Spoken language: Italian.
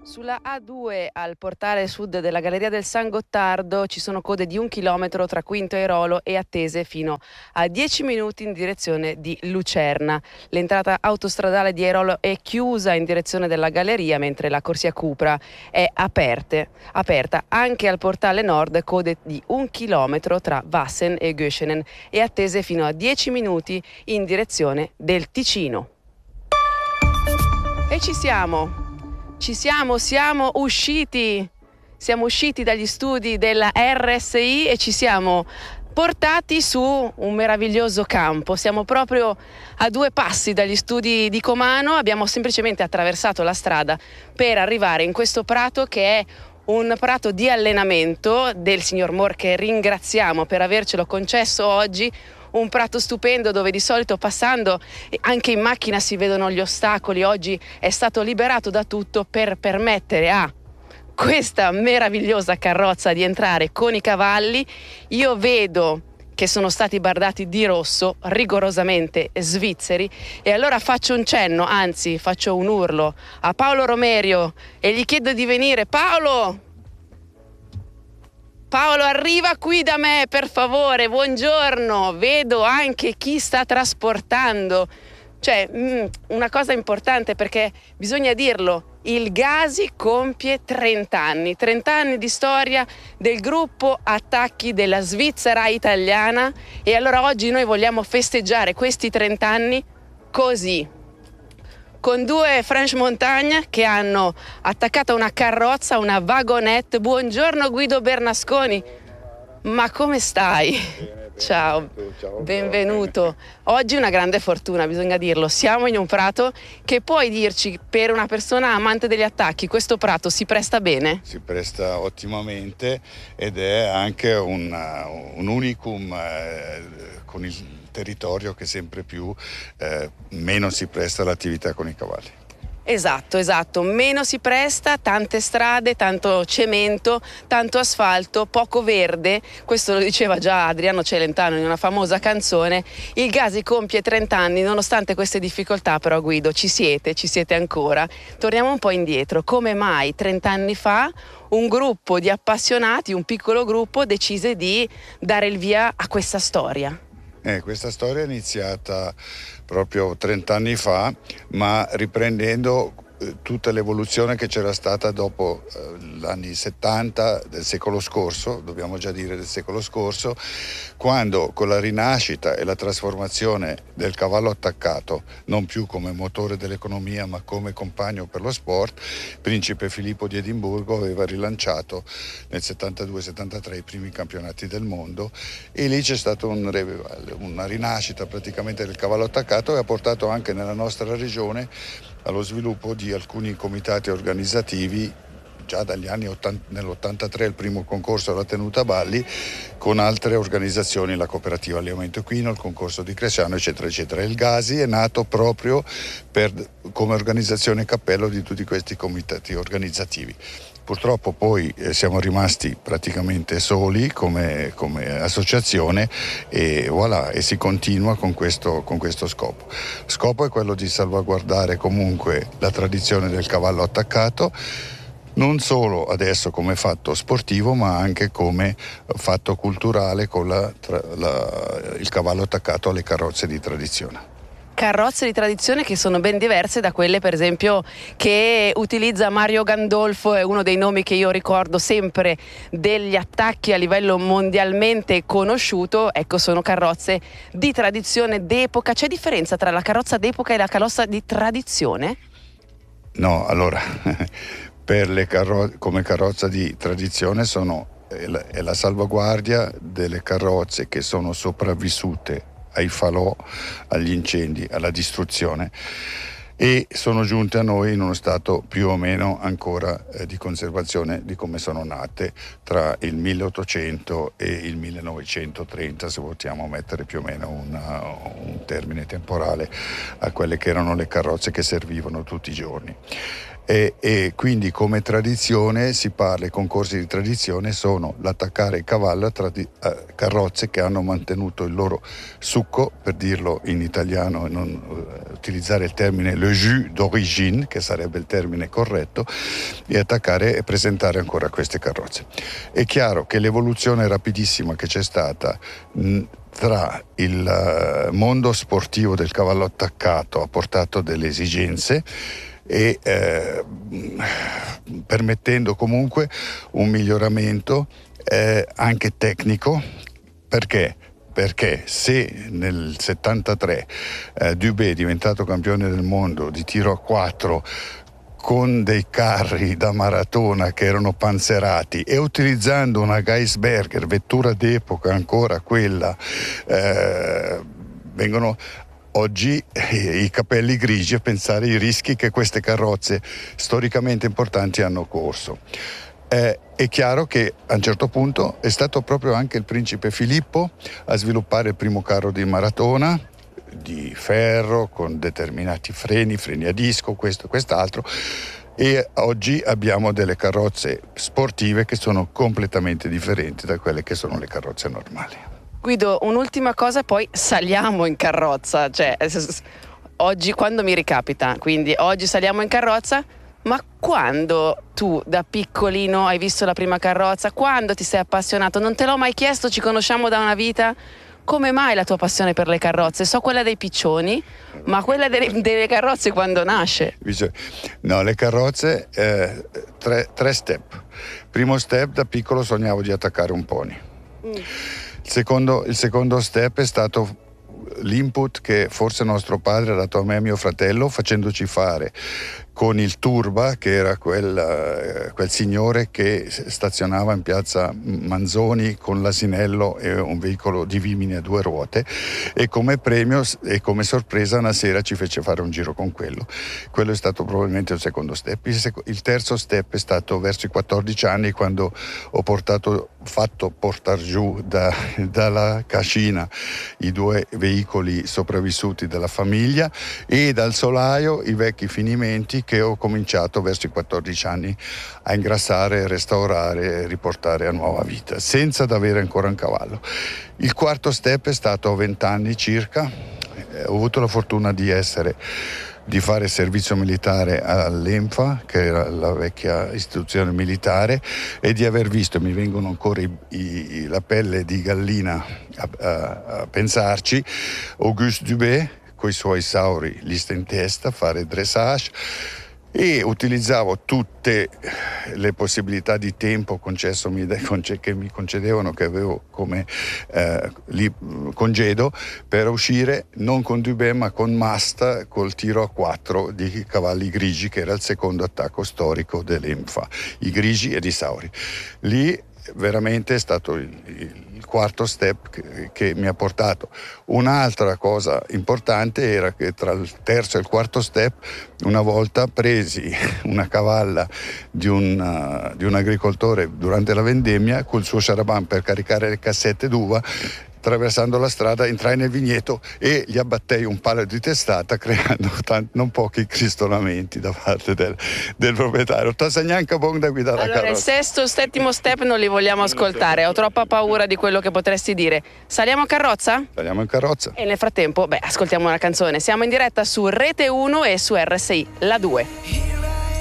Sulla A2 al portale sud della Galleria del San Gottardo ci sono code di 1 chilometro tra Quinto Airolo e attese fino a 10 minuti in direzione di Lucerna. L'entrata autostradale di Airolo è chiusa in direzione della galleria, mentre la corsia Cupra è aperta. Anche al portale nord code di 1 chilometro tra Wassen e Göschenen e attese fino a 10 minuti in direzione del Ticino. E siamo usciti dagli studi della RSI e ci siamo portati su un meraviglioso campo. Siamo proprio a 2 passi dagli studi di Comano, abbiamo semplicemente attraversato la strada per arrivare in questo prato che è un prato di allenamento del signor Moore, che ringraziamo per avercelo concesso oggi. Un prato stupendo dove di solito passando anche in macchina si vedono gli ostacoli. Oggi è stato liberato da tutto per permettere a questa meravigliosa carrozza di entrare con i cavalli. Io vedo che sono stati bardati di rosso, rigorosamente svizzeri, e allora faccio un cenno, anzi faccio un urlo a Paolo Romerio e gli chiedo di venire. Paolo, arriva qui da me, per favore, buongiorno. Vedo anche chi sta trasportando. Una cosa importante, perché bisogna dirlo, il Gasi compie 30 anni di storia del gruppo Attacchi della Svizzera italiana, e allora oggi noi vogliamo festeggiare questi 30 anni così, con 2 French Montagne che hanno attaccato una carrozza, una wagonette. Buongiorno Guido Bernasconi, ma come stai? Ciao, benvenuto. Oggi una grande fortuna, bisogna dirlo. Siamo in un prato che, puoi dirci, per una persona amante degli attacchi, questo prato si presta bene? Si presta ottimamente ed è anche un unicum con il territorio che sempre più meno si presta all'attività con i cavalli. Esatto, meno si presta, tante strade, tanto cemento, tanto asfalto, poco verde. Questo lo diceva già Adriano Celentano in una famosa canzone. Il Gasi compie 30 anni, nonostante queste difficoltà, però Guido, ci siete ancora. Torniamo un po' indietro. Come mai 30 anni fa un gruppo di appassionati, un piccolo gruppo, decise di dare il via a questa storia? Questa storia è iniziata proprio 30 anni fa, ma riprendendo tutta l'evoluzione che c'era stata dopo gli anni 70 del secolo scorso, dobbiamo già dire del secolo scorso, quando con la rinascita e la trasformazione del cavallo attaccato, non più come motore dell'economia ma come compagno per lo sport, principe Filippo di Edimburgo aveva rilanciato nel 72-73 i primi campionati del mondo, e lì c'è stata una rinascita praticamente del cavallo attaccato, e ha portato anche nella nostra regione allo sviluppo di alcuni comitati organizzativi. Già dagli anni 80, nell'83 il primo concorso alla tenuta Balli, con altre organizzazioni, la cooperativa Allevamento Equino, il concorso di Cresciano, eccetera eccetera. Il Gasi è nato proprio come organizzazione cappello di tutti questi comitati organizzativi. Purtroppo poi siamo rimasti praticamente soli come associazione, e voilà, e si continua con questo scopo. Lo scopo è quello di salvaguardare comunque la tradizione del cavallo attaccato, non solo adesso come fatto sportivo, ma anche come fatto culturale con il cavallo attaccato alle carrozze di tradizione. Carrozze di tradizione che sono ben diverse da quelle, per esempio, che utilizza Mario Gandolfo, è uno dei nomi che io ricordo sempre degli attacchi a livello mondialmente conosciuto. Ecco, sono carrozze di tradizione d'epoca. C'è differenza tra la carrozza d'epoca e la carrozza di tradizione? No, allora, come carrozza di tradizione è la salvaguardia delle carrozze che sono sopravvissute ai falò, agli incendi, alla distruzione, e sono giunte a noi in uno stato più o meno ancora di conservazione di come sono nate tra il 1800 e il 1930, se vogliamo mettere più o meno un termine temporale a quelle che erano le carrozze che servivano tutti i giorni. E quindi come tradizione si parla, i concorsi di tradizione sono l'attaccare il cavallo a carrozze che hanno mantenuto il loro succo, per dirlo in italiano e non utilizzare il termine le le jus d'origine, che sarebbe il termine corretto, e attaccare e presentare ancora queste carrozze. È chiaro che l'evoluzione rapidissima che c'è stata tra il mondo sportivo del cavallo attaccato ha portato delle esigenze e permettendo comunque un miglioramento anche tecnico. Perché se nel 73 Dubé è diventato campione del mondo di tiro a 4 con dei carri da maratona che erano panzerati e utilizzando una Geisberger, vettura d'epoca ancora quella, vengono oggi i capelli grigi a pensare ai rischi che queste carrozze storicamente importanti hanno corso. È chiaro che a un certo punto è stato proprio anche il principe Filippo a sviluppare il primo carro di maratona di ferro con determinati freni a disco, questo e quest'altro, e oggi abbiamo delle carrozze sportive che sono completamente differenti da quelle che sono le carrozze normali. Guido, un'ultima cosa, poi saliamo in carrozza, cioè oggi quando mi ricapita, quindi oggi saliamo in carrozza. Ma quando tu da piccolino hai visto la prima carrozza? Quando ti sei appassionato? Non te l'ho mai chiesto, ci conosciamo da una vita. Come mai la tua passione per le carrozze? So quella dei piccioni, ma quella delle carrozze quando nasce? No, le carrozze, tre step. Primo step, da piccolo sognavo di attaccare un pony. Il secondo step è stato l'input che forse nostro padre ha dato a me e a mio fratello, facendoci fare con il Turba, che era quel signore che stazionava in piazza Manzoni con l'asinello e un veicolo di vimini a 2 ruote, e come premio e come sorpresa una sera ci fece fare un giro con quello. Quello è stato probabilmente il secondo step. Il terzo step è stato verso i 14 anni, quando ho fatto portare giù dalla cascina i 2 veicoli sopravvissuti della famiglia e dal solaio i vecchi finimenti, che ho cominciato verso i 14 anni a ingrassare, restaurare e riportare a nuova vita, senza avere ancora un cavallo. Il quarto step è stato a 20 anni circa. Ho avuto la fortuna di fare servizio militare all'ENFA, che era la vecchia istituzione militare, e di aver visto, mi vengono ancora la pelle di gallina a pensarci, Auguste Dubé con i suoi sauri lista in testa, fare dressage, e utilizzavo tutte le possibilità di tempo che mi concedevano, che avevo come congedo, per uscire non con Dubé ma con Masta, col tiro a 4 di cavalli grigi, che era il secondo attacco storico dell'ENFA, i grigi ed i sauri. Lì veramente è stato il quarto step che mi ha portato. Un'altra cosa importante era che tra il terzo e il quarto step, una volta presi una cavalla di un agricoltore durante la vendemmia col suo charaban per caricare le cassette d'uva. Attraversando la strada entrai nel vigneto e gli abbattei un palo di testata, creando non pochi cristolamenti da parte del proprietario. Tassa neanche buon da guidare la carrozza. Il sesto e settimo step non li vogliamo ascoltare, ho troppa paura di quello che potresti dire. Saliamo in carrozza? Saliamo in carrozza. E nel frattempo, ascoltiamo una canzone. Siamo in diretta su Rete 1 e su RSI, la 2.